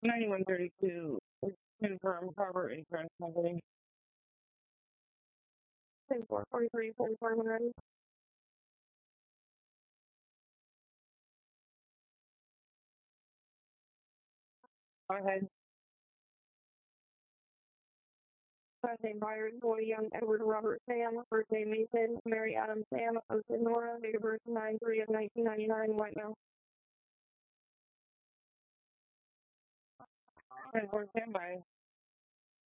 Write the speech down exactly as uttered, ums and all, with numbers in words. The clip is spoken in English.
ninety-one thirty-two, confirm Harbor Insurance Company. ten four forty-three forty-four when ready. Go ahead. Last name Byron, Boy Young, Edward Robert Sam, first name Mason, Mary Adam Sam, Ocean Nora, date of birth nine three of nineteen ninety-nine, white male. ten four standby.